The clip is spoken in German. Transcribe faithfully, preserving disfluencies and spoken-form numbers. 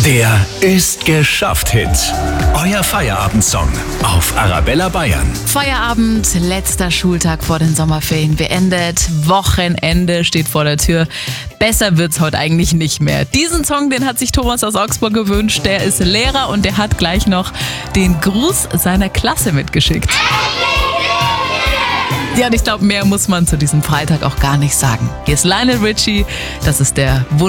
Der ist geschafft Hit. Euer Feierabendsong auf Arabella Bayern. Feierabend, letzter Schultag vor den Sommerferien beendet. Wochenende steht vor der Tür. Besser wird's heute eigentlich nicht mehr. Diesen Song, den hat sich Thomas aus Augsburg gewünscht. Der ist Lehrer und der hat gleich noch den Gruß seiner Klasse mitgeschickt. Ja, und ich glaube, mehr muss man zu diesem Freitag auch gar nicht sagen. Hier ist Lionel Richie. Das ist der Wunsch.